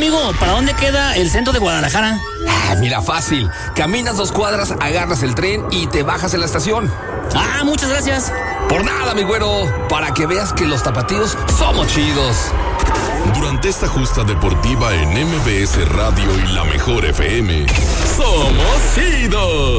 amigo, ¿para dónde queda el centro de Guadalajara? Mira, fácil. Caminas 2 cuadras, agarras el tren y te bajas en la estación. Muchas gracias. Por nada, mi güero. Para que veas que los tapatíos somos chidos. Durante esta justa deportiva en MBS Radio y La Mejor FM, ¡somos chidos!